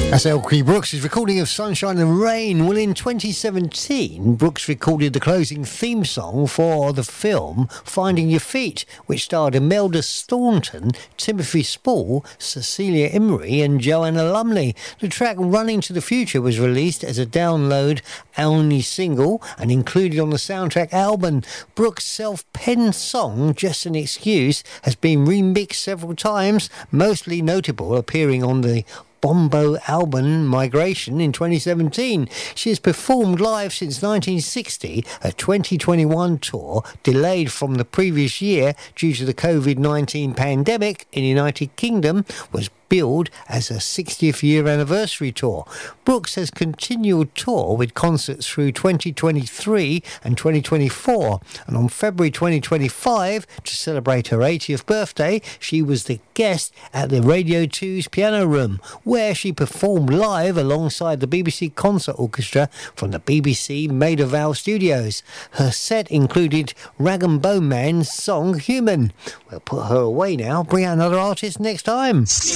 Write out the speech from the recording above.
That's Elkie Brooks' recording of Sunshine and Rain. Well, in 2017, Brooks recorded the closing theme song for the film Finding Your Feet, which starred Imelda Staunton, Timothy Spall, Cecilia Imrie and Joanna Lumley. The track Running to the Future was released as a download-only single and included on the soundtrack album. Brooks' self-penned song, Just an Excuse, has been remixed several times, mostly notable appearing on the Bombo album Migration in 2017. She has performed live since 1960. Her 2021 tour, delayed from the previous year due to the COVID-19 pandemic in the United Kingdom, was billed as a 60th year anniversary tour. Brooks has continued tour with concerts through 2023 and 2024, and on February 2025, to celebrate her 80th birthday, she was the guest at the Radio 2's Piano Room, where she performed live alongside the BBC Concert Orchestra from the BBC Maida Vale studios. Her set included Rag and Bone Man's song Human. We'll put her away now, bring out another artist next time.